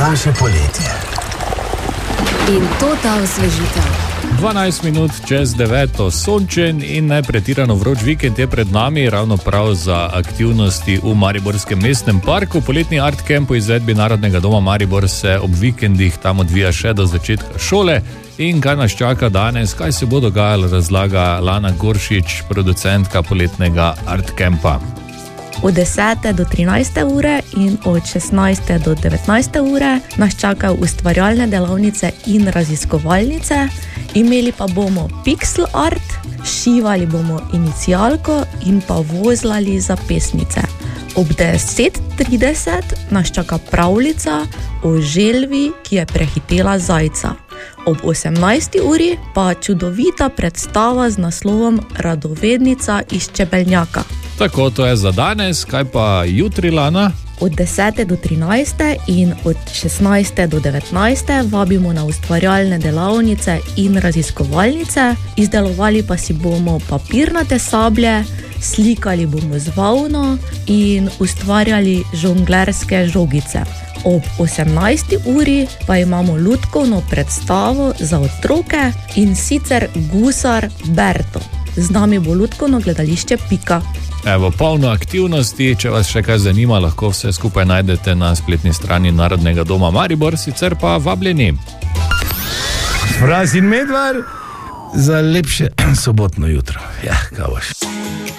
naše poletje. In to ta osvežitev. 12 minut čez 9, sončen in ne pretirano vroč vikend je pred nami, ravno prav za aktivnosti v Mariborskem mestnem parku. Poletni art camp po izvedbi Narodnega doma Maribor se ob vikendih tam odvija še do začetka šole. In kaj nas čaka danes, kaj se bo dogajalo, razlaga Lana Goršič, producentka poletnega art campa. Od 10. do 13. ure in od 16. do 19. ure nas čakajo ustvarjalne delavnice in raziskovalnice. Imeli pa bomo pixel art, šivali bomo inicialko in pa vozlali zapestnice. Ob 10:30 nas čaka pravljica o želvi, ki je prehitela zajca. Ob 18. uri pa čudovita predstava z naslovom Radovednica iz Čebeljnjaka. Tako, to je za danes, kaj pa jutri, Lana? Od 10. do 13. in od 16. do 19. vabimo na ustvarjalne delavnice in raziskovalnice. Izdelovali pa si bomo papirnate sablje, slikali bomo z volno in ustvarjali žonglerske žogice. Ob 18. uri pa imamo lutkovno predstavo za otroke in sicer Gusar Berto. Z nami bo lutkovno gledališče Pika. Evo, polno aktivnosti, če vas še kaj zanima, lahko vse skupaj najdete na spletni strani Narodnega doma Maribor, sicer pa vabljeni. Fraz in Medvar za lepše sobotno jutro. Ja, kaj boš.